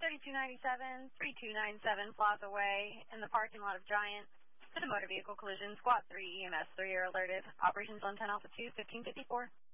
3297, 3297 Plaza Way in the parking lot of Giant. To the motor vehicle collision, Squad 3, EMS 3 are alerted. Operations on 10 Alpha 2, 1554.